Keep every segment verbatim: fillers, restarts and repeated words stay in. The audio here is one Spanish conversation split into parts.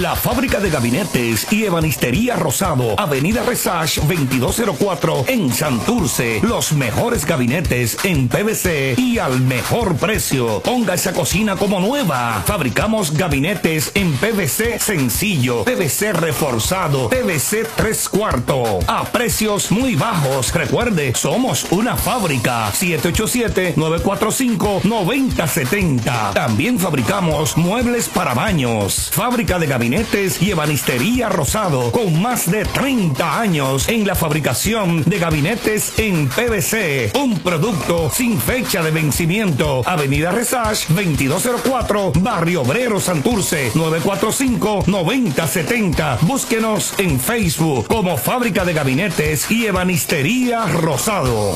La fábrica de gabinetes y ebanistería Rosado, Avenida Resach veintidós cero cuatro en Santurce. Los mejores gabinetes en P V C y al mejor precio. Ponga esa cocina como nueva. Fabricamos gabinetes en P V C sencillo, P V C reforzado, P V C tres cuartos a precios muy bajos. Recuerde, somos una fábrica. siete ocho siete, nueve cuatro cinco, nueve cero siete cero. También fabricamos muebles para baños. Fábrica de gabinetes y ebanistería Rosado, con más de treinta años en la fabricación de gabinetes en P V C. Un producto sin fecha de vencimiento. Avenida Resach veintidós cero cuatro, Barrio Obrero, Santurce, nueve cuatro cinco, nueve cero siete cero. Búsquenos en Facebook como Fábrica de Gabinetes y Ebanistería Rosado.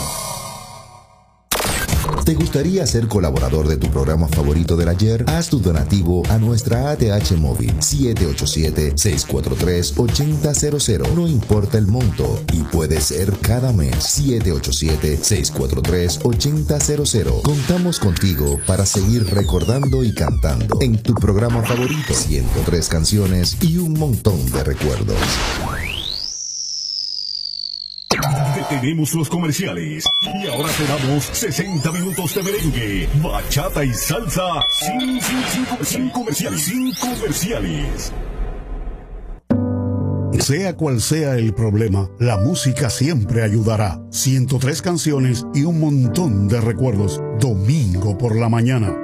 ¿Te gustaría ser colaborador de tu programa favorito del ayer? Haz tu donativo a nuestra A T H móvil siete ocho siete, seis cuatro tres, ocho cero cero cero. No importa el monto y puede ser cada mes. siete ocho siete, seis cuatro tres, ocho cero cero cero. Contamos contigo para seguir recordando y cantando en tu programa favorito. ciento tres canciones y un montón de recuerdos. Detenemos los comerciales y ahora te damos sesenta minutos de merengue, bachata y salsa sin, sin, sin, sin comerciales, sin comerciales. Sea cual sea el problema, la música siempre ayudará. ciento tres canciones y un montón de recuerdos. Domingo por la mañana.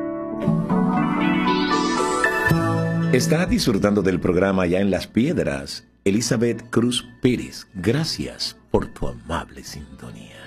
Está disfrutando del programa ya en Las Piedras. Elizabeth Cruz Pérez, gracias por tu amable sintonía.